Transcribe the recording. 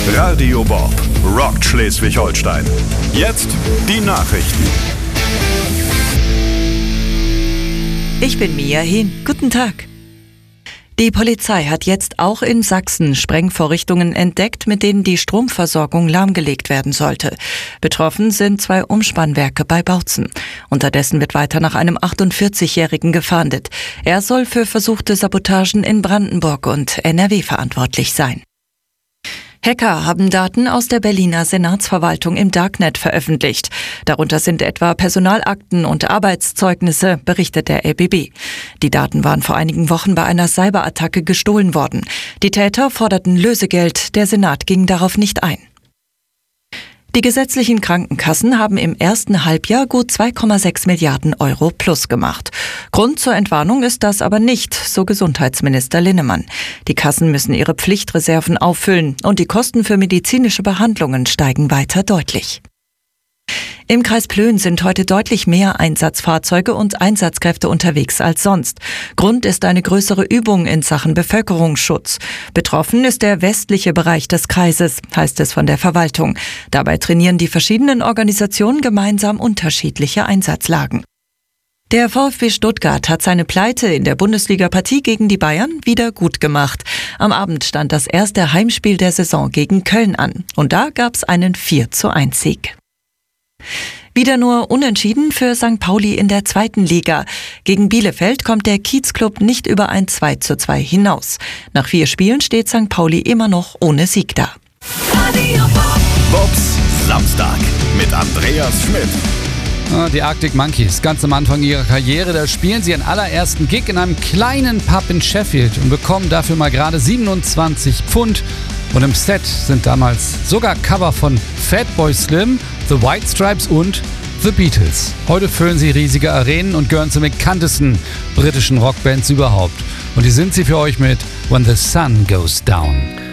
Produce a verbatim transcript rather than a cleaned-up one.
Radio Bob rockt Schleswig-Holstein. Jetzt die Nachrichten. Ich bin Mia Hehn. Guten Tag. Die Polizei hat jetzt auch in Sachsen Sprengvorrichtungen entdeckt, mit denen die Stromversorgung lahmgelegt werden sollte. Betroffen sind zwei Umspannwerke bei Bautzen. Unterdessen wird weiter nach einem achtundvierzigjährigen gefahndet. Er soll für versuchte Sabotagen in Brandenburg und N R W verantwortlich sein. Hacker haben Daten aus der Berliner Senatsverwaltung im Darknet veröffentlicht. Darunter sind etwa Personalakten und Arbeitszeugnisse, berichtet der L B B. Die Daten waren vor einigen Wochen bei einer Cyberattacke gestohlen worden. Die Täter forderten Lösegeld, der Senat ging darauf nicht ein. Die gesetzlichen Krankenkassen haben im ersten Halbjahr gut zwei Komma sechs Milliarden Euro plus gemacht. Grund zur Entwarnung ist das aber nicht, so Gesundheitsminister Linnemann. Die Kassen müssen ihre Pflichtreserven auffüllen und die Kosten für medizinische Behandlungen steigen weiter deutlich. Im Kreis Plön sind heute deutlich mehr Einsatzfahrzeuge und Einsatzkräfte unterwegs als sonst. Grund ist eine größere Übung in Sachen Bevölkerungsschutz. Betroffen ist der westliche Bereich des Kreises, heißt es von der Verwaltung. Dabei trainieren die verschiedenen Organisationen gemeinsam unterschiedliche Einsatzlagen. Der VfB Stuttgart hat seine Pleite in der Bundesliga-Partie gegen die Bayern wieder gut gemacht. Am Abend stand das erste Heimspiel der Saison gegen Köln an. Und da gab's einen vier zu eins Sieg. Wieder nur Unentschieden für Sankt Pauli in der zweiten Liga. Gegen Bielefeld kommt der Kiezclub nicht über ein zwei zu zwei hinaus. Nach vier Spielen steht Sankt Pauli immer noch ohne Sieg da. Bobs Samstag mit Andreas Schmidt. Die Arctic Monkeys, ganz am Anfang ihrer Karriere, da spielen sie ihren allerersten Gig in einem kleinen Pub in Sheffield und bekommen dafür mal gerade siebenundzwanzig Pfund. Und im Set sind damals sogar Cover von Fatboy Slim, The White Stripes und The Beatles. Heute füllen sie riesige Arenen und gehören zu den bekanntesten britischen Rockbands überhaupt. Und die sind sie für euch mit When the Sun Goes Down.